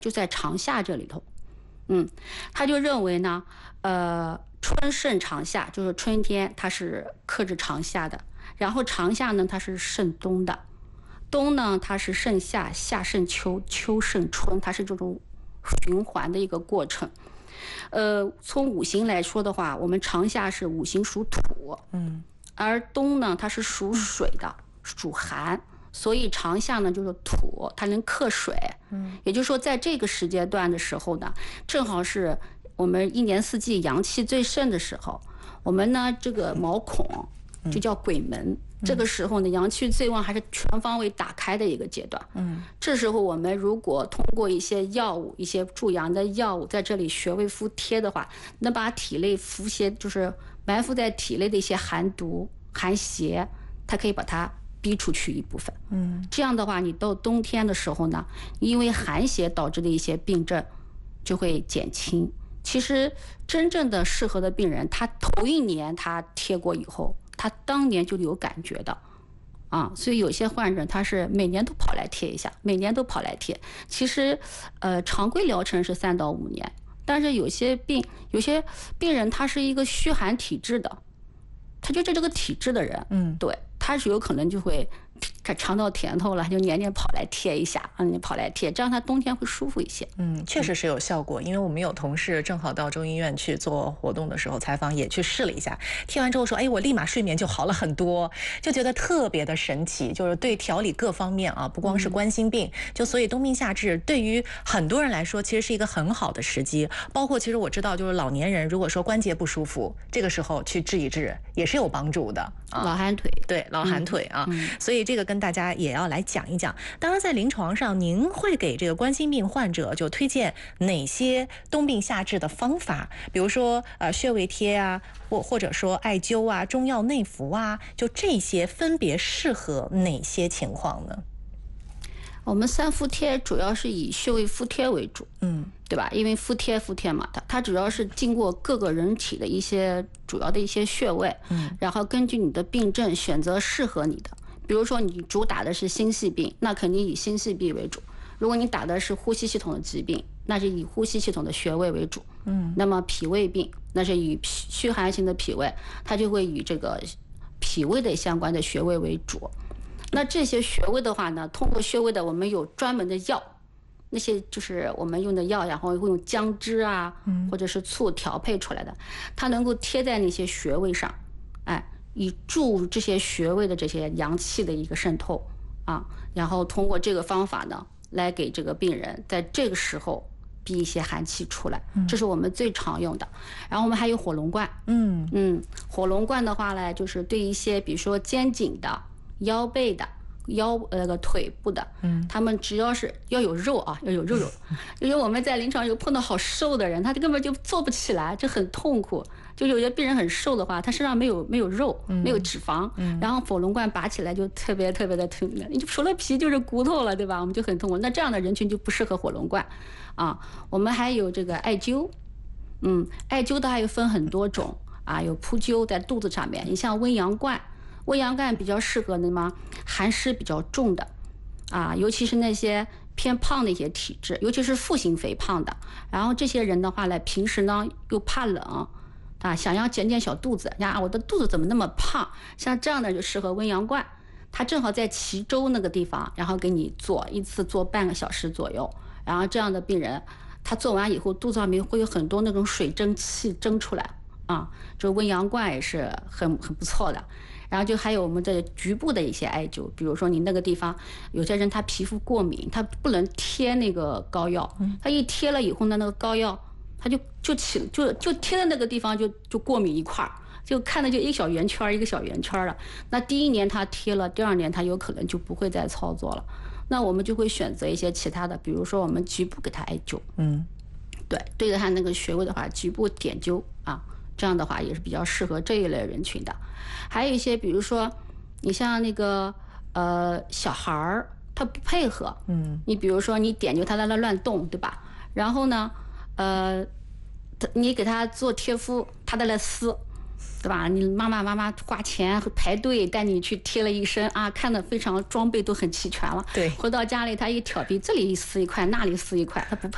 就在长夏这里头。他就认为呢，春胜长夏，就是春天它是克制长夏的，然后长夏呢它是胜冬的，冬呢它是胜夏，夏胜秋，秋胜春，它是这种循环的一个过程。从五行来说的话，我们长夏是五行属土，而冬呢它是属水的，属寒，所以长夏呢就是土，它能克水，也就是说在这个时间段的时候呢，正好是我们一年四季阳气最盛的时候，我们呢这个毛孔就叫鬼门，这个时候呢阳气最旺，还是全方位打开的一个阶段。这时候我们如果通过一些药物，一些助阳的药物在这里穴位敷贴的话，能把体内伏些就是埋伏在体内的一些寒毒寒邪，它可以把它逼出去一部分。这样的话你到冬天的时候呢，因为寒邪导致的一些病症就会减轻。其实真正的适合的病人，他头一年他贴过以后，他当年就有感觉的所以有些患者他是每年都跑来贴一下，每年都跑来贴。其实常规疗程是3到5年，但是有些病人他是一个虚寒体质的，他就这个体质的人，对，他是有可能就会尝到甜头了，就年年跑来贴一下，跑来贴，这样他冬天会舒服一些。 确实是有效果，因为我们有同事正好到中医院去做活动的时候采访，也去试了一下，贴完之后说，我立马睡眠就好了很多，就觉得特别的神奇，就是对调理各方面不光是冠心病，就所以冬病夏治对于很多人来说其实是一个很好的时机。包括其实我知道，就是老年人如果说关节不舒服，这个时候去治一治也是有帮助的。 老寒腿， 对，老寒腿所以这个跟大家也要来讲一讲。当然在临床上您会给这个冠心病患者就推荐哪些冬病夏治的方法，比如说穴位贴或者说艾灸中药内服就这些分别适合哪些情况呢？ 我们3伏贴主要是以穴位敷贴为主，对吧？因为敷贴嘛，它主要是经过各个人体的一些主要的一些穴位，然后根据你的病症选择适合你的。比如说你主打的是心系病，那肯定以心系病为主；如果你打的是呼吸系统的疾病，那是以呼吸系统的穴位为主。那么脾胃病，那是以虚寒型的脾胃，它就会以这个脾胃的相关的穴位为主。那这些穴位的话呢，通过穴位的我们有专门的药，那些就是我们用的药，然后会用姜汁或者是醋调配出来的，它能够贴在那些穴位上，以助这些穴位的这些阳气的一个渗透然后通过这个方法呢，来给这个病人在这个时候逼一些寒气出来，这是我们最常用的。然后我们还有火龙冠，火龙冠的话呢，就是对一些比如说肩颈的、腰背的、腿部的，他们只要是要有肉要有肉，因为我们在临床有碰到好瘦的人，他根本就坐不起来，就很痛苦。就有些病人很瘦的话，他身上没有肉，没有脂肪，然后火龙冠拔起来就特别特别的疼，你就除了皮就是骨头了，对吧？我们就很痛苦。那这样的人群就不适合火龙冠我们还有这个艾灸，艾灸的还有分很多种有扑灸在肚子上面，你像温阳冠比较适合那么寒湿比较重的尤其是那些偏胖的一些体质，尤其是腹型肥胖的，然后这些人的话呢，平时呢又怕冷想要减小肚子我的肚子怎么那么胖，像这样的就适合温阳冠，它正好在脐周那个地方，然后给你做一次做半个小时左右，然后这样的病人他做完以后肚子上面会有很多那种水蒸气蒸出来就温阳冠也是很不错的。然后就还有我们的局部的一些艾灸，比如说你那个地方有些人他皮肤过敏，他不能贴那个膏药，他一贴了以后呢，那个膏药他就贴的那个地方就过敏一块，就看的就一个小圆圈了。那第一年他贴了，第2年他有可能就不会再操作了。那我们就会选择一些其他的，比如说我们局部给他艾灸，对着他那个穴位的话，局部点灸这样的话也是比较适合这一类人群的。还有一些比如说你像那个小孩儿他不配合，你比如说你点灸他在那乱动，对吧？然后呢你给他做贴敷，他在那撕，对吧？你妈妈花钱排队带你去贴了一身看得非常装备都很齐全了， 对， 回到家里他一挑鼻，这里撕一块，那里撕一块，他不配